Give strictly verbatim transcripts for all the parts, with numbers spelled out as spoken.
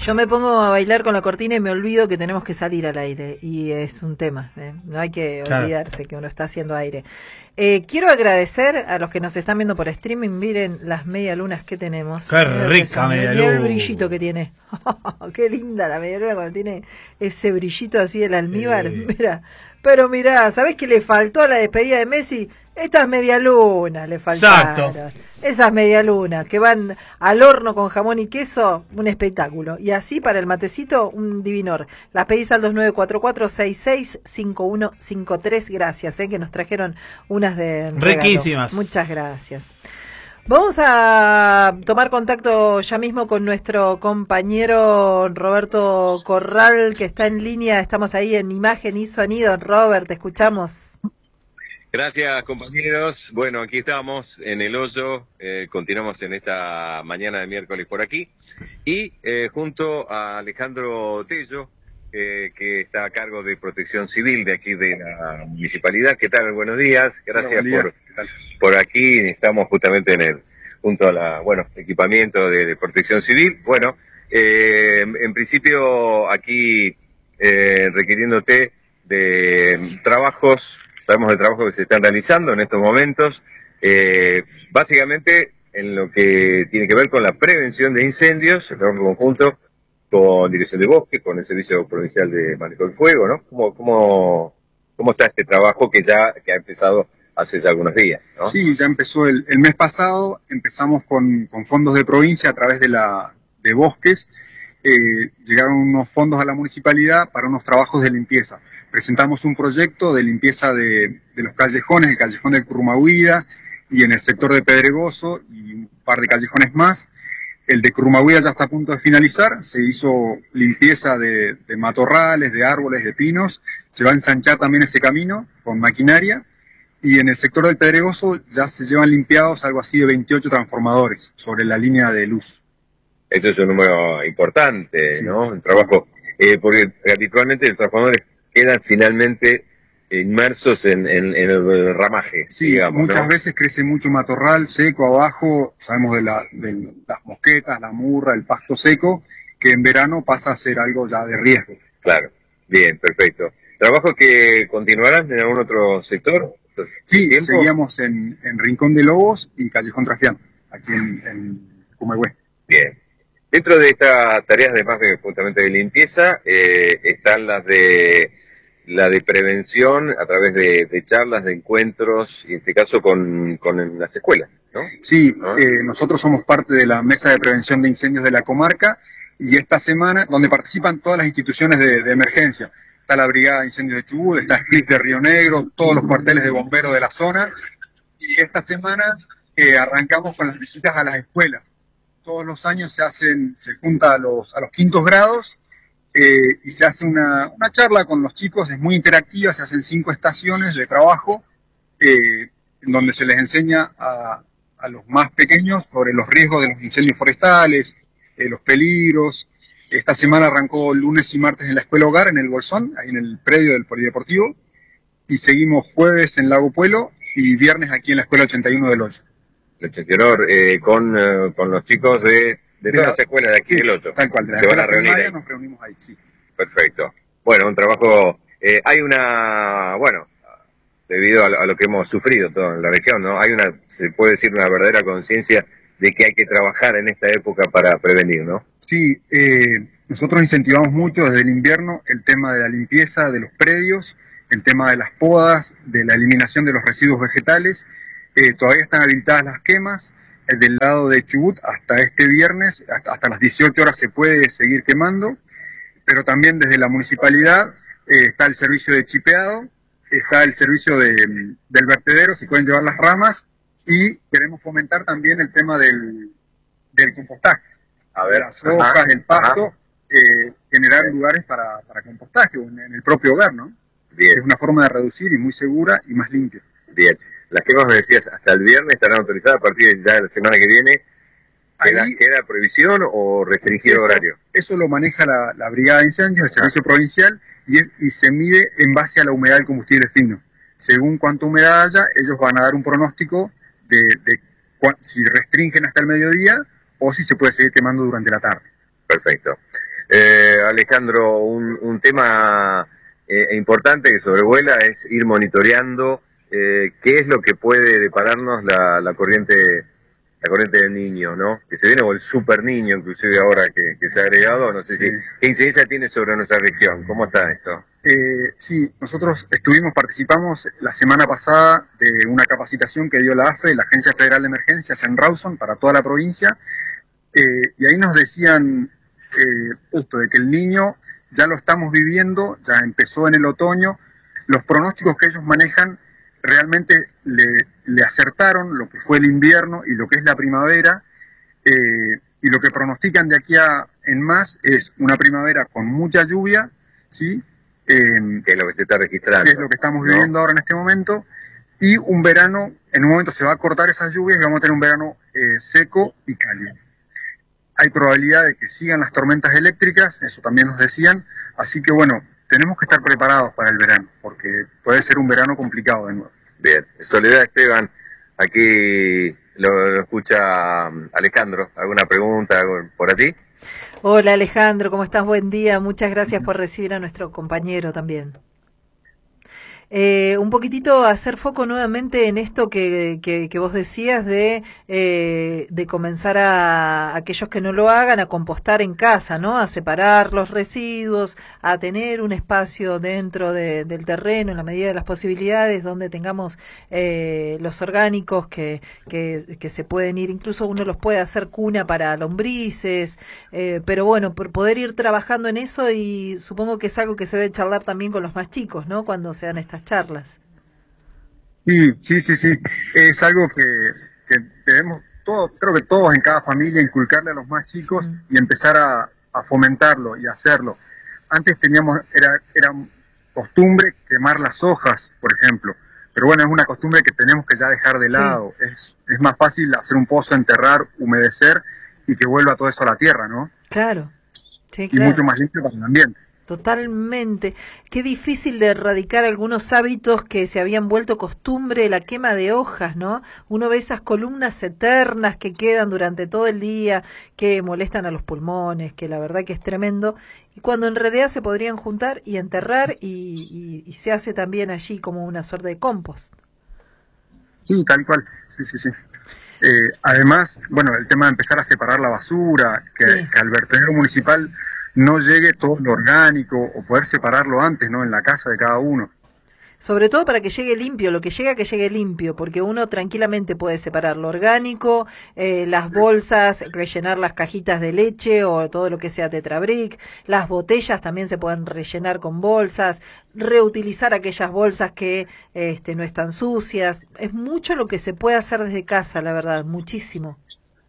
Yo me pongo a bailar con la cortina y me olvido que tenemos que salir al aire. Y es un tema, ¿eh? No hay que Claro. olvidarse que uno está haciendo aire. Eh, quiero agradecer a los que nos están viendo por streaming. Miren las medialunas que tenemos. Qué Mirá rica eso, mirá medialuna. el brillito que tiene. Qué linda la medialuna cuando tiene ese brillito así del almíbar. Sí. Mira. Pero mirá, ¿sabés qué le faltó a la despedida de Messi? Estas medialunas le faltaron. Exacto. Esas medialunas que van al horno con jamón y queso, un espectáculo. Y así para el matecito, un divinor. Las pedís al dos nueve cuatro cuatro, seis seis cinco uno cinco tres. Gracias, eh, que nos trajeron unas de regalo. Riquísimas. Muchas gracias. Vamos a tomar contacto ya mismo con nuestro compañero Roberto Corral, que está en línea. Estamos ahí en imagen y sonido. Robert, te escuchamos. Gracias, compañeros. Bueno, aquí estamos en el hoyo, eh, continuamos en esta mañana de miércoles por aquí, y eh, junto a Alejandro Tello, eh, que está a cargo de Protección Civil de aquí de la municipalidad. ¿Qué tal? Buenos días. Gracias Hola, buen por, día. por aquí. Estamos justamente en el, junto a la, bueno, equipamiento de, de Protección Civil. Bueno, eh, en principio aquí eh, requiriéndote de trabajos. Sabemos el trabajo que se están realizando en estos momentos, eh, básicamente en lo que tiene que ver con la prevención de incendios, el trabajo conjunto con Dirección de Bosque, con el Servicio Provincial de Manejo del Fuego, ¿no? ¿Cómo, cómo, cómo está este trabajo que ya que ha empezado hace ya algunos días, ¿no? Sí, ya empezó el, el mes pasado, empezamos con, con fondos de provincia a través de, la, de Bosques. Eh, llegaron unos fondos a la municipalidad para unos trabajos de limpieza. Presentamos un proyecto de limpieza de, de los callejones, el callejón del Currumahuida y en el sector de Pedregoso y un par de callejones más. El de Currumahuida ya está a punto de finalizar, se hizo limpieza de, de matorrales, de árboles, de pinos, se va a ensanchar también ese camino con maquinaria. Y en el sector del Pedregoso ya se llevan limpiados algo así de veintiocho transformadores sobre la línea de luz. Eso es un número importante, Sí. ¿no? El trabajo, eh, porque habitualmente los transformadores quedan finalmente inmersos en, en, en el ramaje, Sí, digamos, muchas ¿no? veces crece mucho matorral seco abajo, sabemos de, la, de las mosquetas, la murra, el pasto seco, que en verano pasa a ser algo ya de riesgo. Claro, bien, perfecto. ¿Trabajo que continuarán en algún otro sector? Sí, ¿Tiempo? seguíamos en, en Rincón de Lobos y Callejón Trafián, aquí en, en Cumayhué. Bien. Dentro de estas tareas, además de justamente de limpieza, eh, están las de la de prevención a través de, de charlas, de encuentros, y en este caso con, con las escuelas, ¿no? Sí, ¿No? eh, nosotros somos parte de la Mesa de Prevención de Incendios de la comarca y esta semana, donde participan todas las instituciones de, de emergencia. Está la Brigada de Incendios de Chubut, está S P I C de Río Negro, todos los cuarteles de bomberos de la zona. Y esta semana eh, arrancamos con las visitas a las escuelas. Todos los años se hacen, se junta a los, a los quintos grados eh, y se hace una, una charla con los chicos, es muy interactiva, se hacen cinco estaciones de trabajo eh, en donde se les enseña a, a los más pequeños sobre los riesgos de los incendios forestales, eh, los peligros. Esta semana arrancó lunes y martes en la Escuela Hogar, en el Bolsón, ahí en el predio del Polideportivo, y seguimos jueves en Lago Puelo y viernes aquí en la Escuela ochenta y uno del Hoyo. El ochenta y uno, eh, con, eh, con los chicos de, de, De todas la- las escuelas de aquí Sí, del ocho. tal cual, de la Se van a escuela reunir primaria ahí. nos reunimos ahí, sí. Perfecto. Bueno, un trabajo, eh, hay una, bueno, debido a lo, a lo que hemos sufrido todo en la región, ¿no? Hay una, se puede decir, una verdadera conciencia de que hay que trabajar en esta época para prevenir, ¿no? Sí, eh, nosotros incentivamos mucho desde el invierno el tema de la limpieza de los predios, el tema de las podas, de la eliminación de los residuos vegetales. Eh, todavía están habilitadas las quemas. Eh, del lado de Chubut hasta este viernes, hasta, hasta las dieciocho horas se puede seguir quemando, pero también desde la municipalidad eh, está el servicio de chipeado, está el servicio de, del vertedero, se pueden llevar las ramas, y queremos fomentar también el tema del, del compostaje. A ver, las hojas, ajá, el pasto, eh, generar lugares para, para compostaje en, en el propio hogar, ¿no? Bien, Es una forma de reducir y muy segura y más limpia. bien. Las quemas, me decías, hasta el viernes estarán autorizadas a partir de ya de la semana que viene. ¿Queda, Ahí, ¿Queda prohibición o restringido eso, horario? eso lo maneja la, la Brigada de Incendios, el Servicio Provincial, y, es, y se mide en base a la humedad del combustible fino. Según cuánta humedad haya, ellos van a dar un pronóstico de, de cua- si restringen hasta el mediodía o si se puede seguir quemando durante la tarde. Perfecto. Eh, Alejandro, un, un tema eh, importante que sobrevuela es ir monitoreando eh, qué es lo que puede depararnos la, la corriente la corriente del niño, ¿no? Que se viene, o el super niño, inclusive ahora que, que se ha agregado, no sé Sí. si, ¿qué incidencia tiene sobre nuestra región? ¿Cómo está esto? Eh, sí, nosotros estuvimos, participamos la semana pasada de una capacitación que dio la A F E, la Agencia Federal de Emergencias en Rawson, para toda la provincia, eh, y ahí nos decían eh, esto de que el niño ya lo estamos viviendo, ya empezó en el otoño, los pronósticos que ellos manejan realmente le, le acertaron lo que fue el invierno y lo que es la primavera, eh, y lo que pronostican de aquí a en más es una primavera con mucha lluvia, ¿sí? Eh, Que es lo que se está registrando. que es lo que estamos ¿no? viviendo ahora en este momento, y un verano, en un momento se va a cortar esas lluvias y vamos a tener un verano eh, seco y cálido. Hay probabilidad de que sigan las tormentas eléctricas, eso también nos decían, así que bueno, tenemos que estar preparados para el verano, porque puede ser un verano complicado de nuevo. Bien, Soledad Esteban, aquí lo, lo escucha Alejandro. ¿Alguna pregunta por aquí? Hola Alejandro, ¿cómo estás? Buen día. Muchas gracias por recibir a nuestro compañero también. Eh, un poquitito hacer foco nuevamente en esto que, que, que vos decías de, eh, de comenzar a, a aquellos que no lo hagan a compostar en casa, ¿no? A separar los residuos, a tener un espacio dentro de, del terreno en la medida de las posibilidades donde tengamos eh, los orgánicos que, que, que se pueden ir, incluso uno los puede hacer cuna para lombrices, eh, pero bueno, por poder ir trabajando en eso, y supongo que es algo que se debe charlar también con los más chicos, ¿no? Cuando se dan estas charlas. Sí, sí, sí, sí. Es algo que, que debemos, todos, creo que todos en cada familia, inculcarle a los más chicos mm. y empezar a, a fomentarlo y hacerlo. Antes teníamos, era, era costumbre quemar las hojas, por ejemplo. Pero bueno, es una costumbre que tenemos que ya dejar de lado. Sí. Es, es más fácil hacer un pozo, enterrar, humedecer y que vuelva todo eso a la tierra, ¿no? Claro. Sí, y claro. mucho más limpio para el ambiente. Totalmente. Qué difícil de erradicar algunos hábitos que se habían vuelto costumbre, la quema de hojas, ¿no? Uno ve esas columnas eternas que quedan durante todo el día, que molestan a los pulmones, que la verdad que es tremendo, y cuando en realidad se podrían juntar y enterrar, y, y, y se hace también allí como una suerte de compost. Sí, tal cual. Sí, sí, sí. Eh, además, bueno, el tema de empezar a separar la basura, que, sí. que al vertedero municipal no llegue todo lo orgánico, o poder separarlo antes, ¿no? En la casa de cada uno. Sobre todo para que llegue limpio, lo que llega que llegue limpio, porque uno tranquilamente puede separar lo orgánico, eh, las bolsas, rellenar las cajitas de leche o todo lo que sea Tetrabric, las botellas también se pueden rellenar con bolsas, reutilizar aquellas bolsas que este, no están sucias. Es mucho lo que se puede hacer desde casa, la verdad, muchísimo.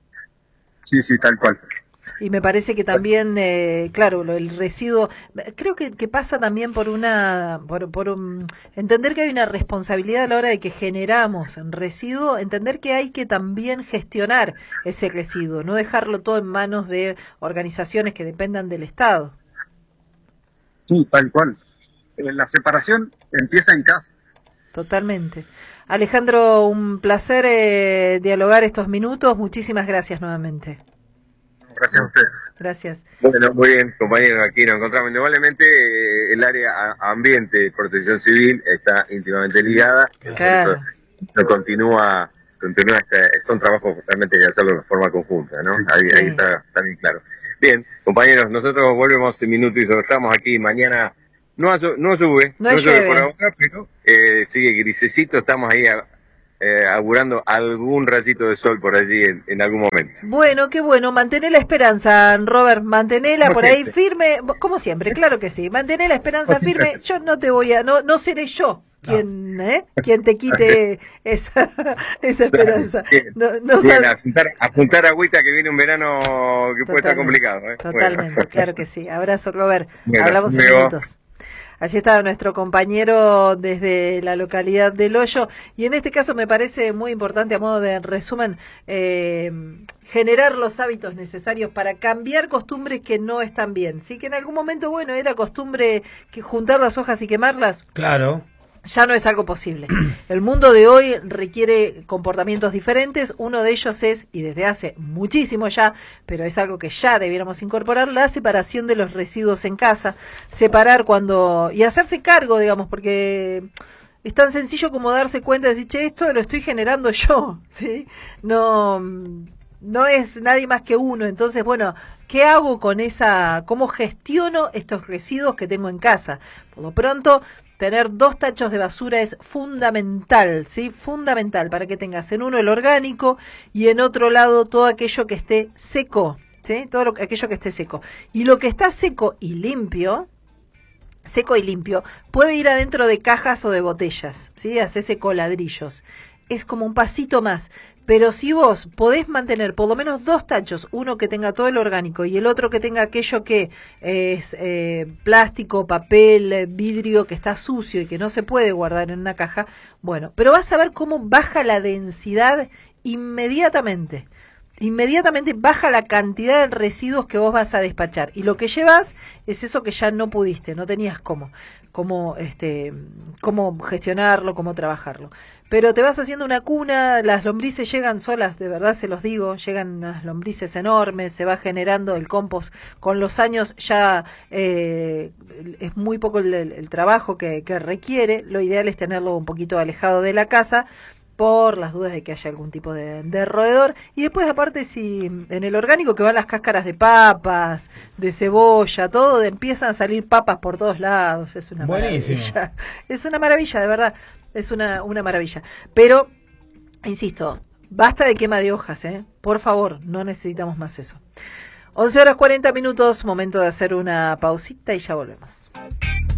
Sí, sí, tal cual. Y me parece que también, eh, claro, lo, el residuo, creo que, que pasa también por una, por, por un, entender que hay una responsabilidad a la hora de que generamos residuo, entender que hay que también gestionar ese residuo, no dejarlo todo en manos de organizaciones que dependan del Estado. Sí, tal cual. La separación empieza en casa. Totalmente. Alejandro, un placer eh, dialogar estos minutos. Muchísimas gracias nuevamente. Gracias a ustedes. Gracias. Bueno, muy bien, compañeros, aquí nos encontramos. Indudablemente eh, el área ambiente y protección civil está íntimamente ligada. Claro. Eso continúa, continúa este, son trabajos realmente que hacerlo de forma conjunta, ¿no? Ahí, Sí. ahí está, está bien claro. Bien, compañeros, nosotros volvemos en minutos y estamos aquí mañana. No, no sube, no, no llueve llueve por ahora, pero eh, sigue grisecito, estamos ahí a, Eh, augurando algún rayito de sol por allí en, en algún momento. Bueno, qué bueno, mantener la esperanza, Robert, mantenela Como por siempre. ahí firme, como siempre, claro que sí, mantener la esperanza firme. Yo no te voy a, no, no seré yo quien, no. ¿eh? quien te quite esa, esa esperanza. Bien, no, no bien, sab... apuntar, apuntar agüita que viene un verano que Totalmente, puede estar complicado. ¿eh? Totalmente, bueno. claro que sí. Abrazo, Robert. Bueno, hablamos en luego. minutos. Allí está nuestro compañero desde la localidad del Hoyo, y en este caso me parece muy importante, a modo de resumen, eh, generar los hábitos necesarios para cambiar costumbres que no están bien. Sí, que en algún momento, bueno, era costumbre que juntar las hojas y quemarlas. Claro. ya no es algo posible. El mundo de hoy requiere comportamientos diferentes. Uno de ellos es, y desde hace muchísimo ya, pero es algo que ya debiéramos incorporar, la separación de los residuos en casa. Separar cuando... y hacerse cargo, digamos, porque es tan sencillo como darse cuenta de decir, che, esto lo estoy generando yo, ¿sí? No... no es nadie más que uno. Entonces, bueno, ¿qué hago con esa, cómo gestiono estos residuos que tengo en casa? Por lo pronto, tener dos tachos de basura es fundamental, ¿sí? Fundamental para que tengas en uno el orgánico y en otro lado todo aquello que esté seco, ¿sí? Todo lo, aquello que esté seco. Y lo que está seco y limpio, seco y limpio, puede ir adentro de cajas o de botellas, ¿sí? Hacese coladrillos. Es como un pasito más, pero si vos podés mantener por lo menos dos tachos, uno que tenga todo el orgánico y el otro que tenga aquello que es eh, plástico, papel, vidrio, que está sucio y que no se puede guardar en una caja, bueno, pero vas a ver cómo baja la densidad inmediatamente. Inmediatamente baja la cantidad de residuos que vos vas a despachar y lo que llevas es eso que ya no pudiste, no tenías cómo, cómo, este, cómo gestionarlo, cómo trabajarlo. Pero te vas haciendo una cuna, las lombrices llegan solas, de verdad se los digo, llegan las lombrices enormes, se va generando el compost. Con los años ya eh, es muy poco el, el trabajo que, que requiere, lo ideal es tenerlo un poquito alejado de la casa, por las dudas de que haya algún tipo de, de roedor. Y después, aparte, si en el orgánico que van las cáscaras de papas, de cebolla, todo, empiezan a salir papas por todos lados. Es una Buenísimo. maravilla. Es una maravilla, de verdad. Es una, una maravilla. Pero, insisto, basta de quema de hojas, ¿eh? Por favor, no necesitamos más eso. once horas cuarenta minutos, momento de hacer una pausita y ya volvemos.